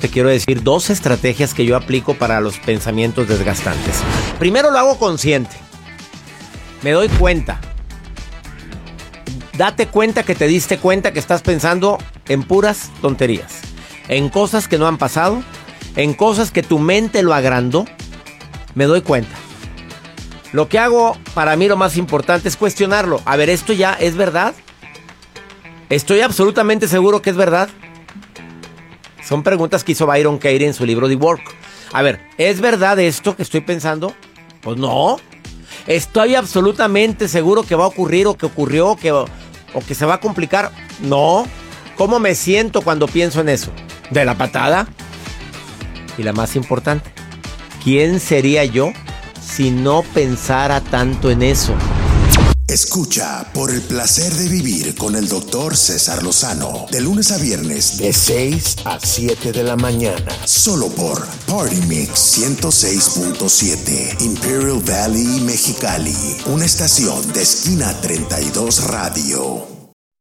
te quiero decir 2 estrategias que yo aplico para los pensamientos desgastantes. Primero, lo hago consciente. Me doy cuenta. Date cuenta que te diste cuenta que estás pensando en puras tonterías, en cosas que no han pasado, en cosas que tu mente lo agrandó. Me doy cuenta. Lo que hago, para mí lo más importante es cuestionarlo. A ver, ¿esto ya es verdad? ¿Estoy absolutamente seguro que es verdad? Son preguntas que hizo Byron Katie en su libro The Work. A ver, ¿es verdad esto que estoy pensando? Pues no. ¿Estoy absolutamente seguro que va a ocurrir o que ocurrió o que se va a complicar? No. ¿Cómo me siento cuando pienso en eso? ¿De la patada? Y la más importante, ¿quién sería yo si no pensara tanto en eso? Escucha Por el Placer de Vivir con el Dr. César Lozano, de lunes a viernes, de 6 a 7 de la mañana, solo por Party Mix 106.7, Imperial Valley, Mexicali, una estación de Esquina 32 Radio.